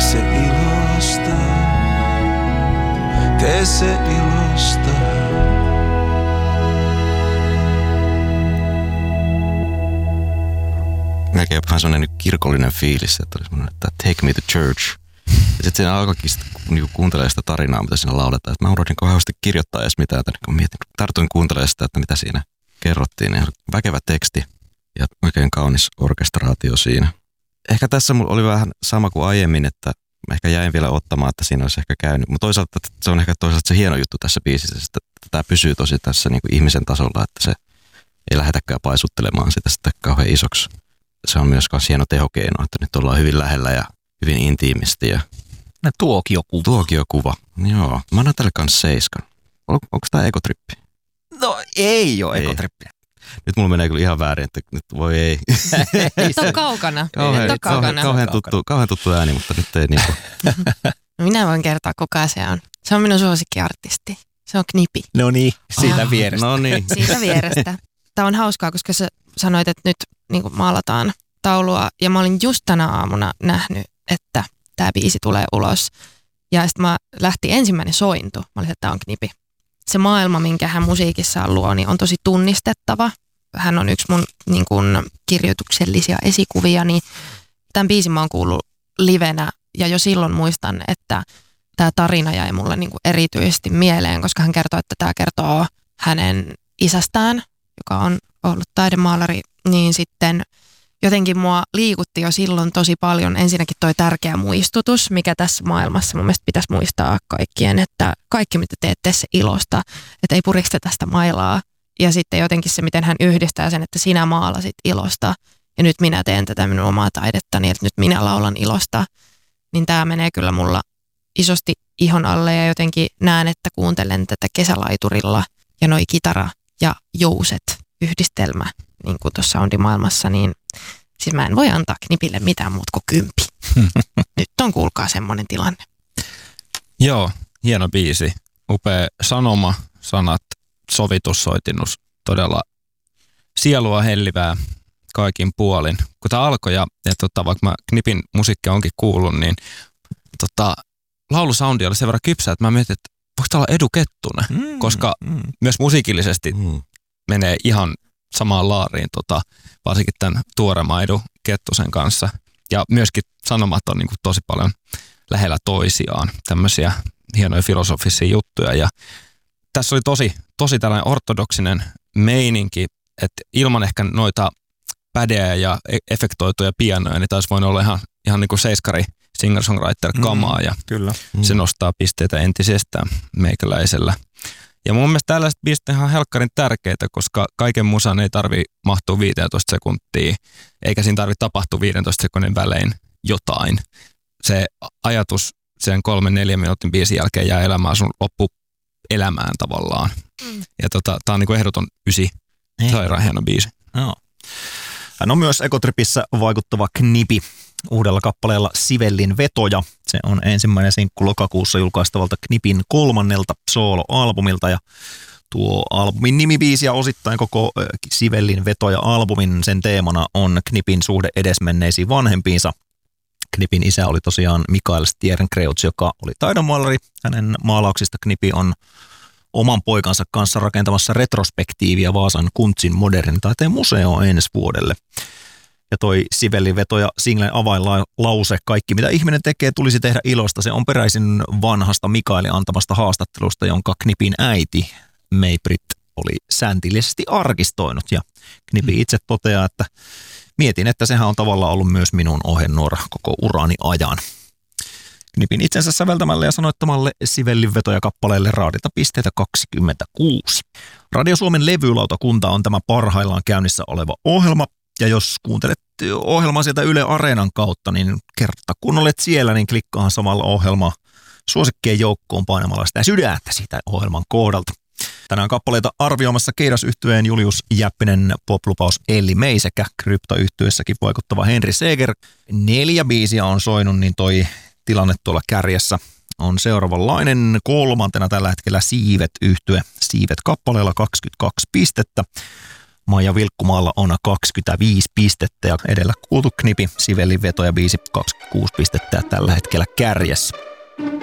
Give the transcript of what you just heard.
se ilosta, tee se ilosta. Melkein vähän sellainen kirkollinen fiilis, että oli semmoinen, että take me to church. Ja sitten siinä alkoikin niin kuuntelemaan sitä tarinaa, mitä siinä lauletaan. Mä unohdin kauheasti kirjoittaa edes mitään, kun tartuin kuuntelemaan sitä, että mitä siinä kerrottiin. Ja väkevä teksti ja oikein kaunis orkestraatio siinä. Ehkä tässä mulla oli vähän sama kuin aiemmin, että mä ehkä jäin vielä ottamaan, että siinä olisi ehkä käynyt. Mutta toisaalta se on ehkä se hieno juttu tässä biisissä, että tämä pysyy tosi tässä niin kuin ihmisen tasolla, että se ei lähdetäkään paisuttelemaan sitä sitten kauhean isoksi. Se on myös hieno tehokeino, että nyt ollaan hyvin lähellä ja hyvin intiimisti. Ja tuokiokuva. Tuokiokuva, joo. Mä annan tälle kanssa 7. Onko tämä ekotrippi? No ei ole ekotrippi. Nyt mulla menee kyllä ihan väärin, että nyt voi ei. Se on kaukana. Kauhean tuttu ääni, mutta nyt ei niinku. Minä voin kertoa, kuka se on. Se on minun suosikkiartisti. Se on Knipi. No niin, siitä vierestä. No niin. Siitä vierestä. Tämä on hauskaa, koska sä sanoit, että nyt niin kuin maalataan taulua. Ja mä olin just tänä aamuna nähnyt, että tämä biisi tulee ulos. Ja sitten mä lähti ensimmäinen sointu. Mä olin, että tämä on Knipi. Se maailma, minkä hän musiikissaan luo, niin on tosi tunnistettava. Hän on yksi mun niin kuin, kirjoituksellisia esikuvia. Niin tämän biisin mä oon kuullut livenä. Ja jo silloin muistan, että tämä tarina jäi mulle niin kuin erityisesti mieleen, koska hän kertoo, että tämä kertoo hänen isästään, joka on ollut taidemaalari, niin sitten jotenkin mua liikutti jo silloin tosi paljon. Ensinnäkin toi tärkeä muistutus, mikä tässä maailmassa mun mielestä pitäisi muistaa kaikkien, että kaikki mitä teette se ilosta, että ei puristeta sitä mailaa. Ja sitten jotenkin se, miten hän yhdistää sen, että sinä maalasit ilosta ja nyt minä teen tätä minun omaa taidettani, että nyt minä laulan ilosta. Niin tämä menee kyllä mulla isosti ihon alle ja jotenkin näen, että kuuntelen tätä kesälaiturilla ja noi kitara ja jouset yhdistelmä, niin kuin tuossa soundimaailmassa, niin siis mä en voi antaa Knipille mitään muuta kuin 10. Nyt on kuulkaa semmoinen tilanne. Joo, hieno biisi. Upea sanoma, sanat, sovitussoitinnus, todella sielua hellivää kaikin puolin. Kun tämä alkoi ja vaikka mä Knipin musiikkia onkin kuullut, niin laulusoundi oli sen verran kypsä, että mä mietin, että voiko tämä olla Edu Kettunen, koska myös musiikillisesti menee ihan samaan laariin, varsinkin tämän tuoreman Edu Kettusen kanssa. Ja myöskin sanomat on niin kuin tosi paljon lähellä toisiaan, tämmöisiä hienoja filosofisia juttuja. Ja tässä oli tosi tällainen ortodoksinen meininki, että ilman ehkä noita pädeä ja efektoituja pianoja, niin taisi voinut olla ihan niin kuin seiskari singer-songwriter-kamaa ja kyllä. Se nostaa pisteitä entisestään meikäläisellä. Ja mun mielestä tällaiset biisit on ihan helkkarin tärkeitä, koska kaiken musan ei tarvi mahtua 15 sekuntia, eikä siinä tarvitse tapahtua 15 sekunnin välein jotain. Se ajatus sen 3-4 minuutin biisin jälkeen jää elämään sun loppuelämään tavallaan. Ja tää on niinku ehdoton 9, sairaan hieno biisi. Joo. Hän on myös Ekotripissä vaikuttava Knipi uudella kappaleella Sivellin vetoja. Se on ensimmäinen sinkku lokakuussa julkaistavalta Knipin 3. sooloalbumilta ja tuo albumin nimibiisi ja osittain koko Sivellin vetoja-albumin sen teemana on Knipin suhde edesmenneisiin vanhempiinsa. Knipin isä oli tosiaan Mikael Stjernkreutz, joka oli taidonmaalari. Hänen maalauksista Knipi on oman poikansa kanssa rakentamassa retrospektiivia Vaasan Kuntsin modernin taiteen museoon ensi vuodelle. Ja toi Sivellin vetoja singlen avainlause, kaikki mitä ihminen tekee tulisi tehdä ilosta, se on peräisin vanhasta Mikaelin antamasta haastattelusta, jonka Knipin äiti May-Britt oli säntillisesti arkistoinut. Ja Knipi itse toteaa, että mietin, että sehän on tavallaan ollut myös minun ohjenuora koko urani ajan. Knipin itsensä säveltämälle ja sanoittamalle Sivellin vetoja kappaleelle raadita pisteitä 26. Radio Suomen levylautakunta on tämä parhaillaan käynnissä oleva ohjelma. Ja jos kuuntelet ohjelmaa sieltä Yle Areenan kautta, niin kerta kun olet siellä, niin klikkaahan samalla ohjelmaa suosikkien joukkoon painamalla sitä sydäntä siitä ohjelman kohdalta. Tänään kappaleita arvioimassa Keidas-yhtyeen Julius Jäppinen, poplupaus Elli May sekä Krypto-yhtyessäkin vaikuttava Henri Seeger. 4 biisiä on soinut, niin toi tilanne tuolla kärjessä on seuraavanlainen. 3. tällä hetkellä Siivet-yhtye. Siivet kappaleella 22 pistettä. Maija Vilkkumaalla on 25 pistettä ja edellä kuultu Knipi, Sivellin veto ja biisi 26 pistettä tällä hetkellä kärjessä.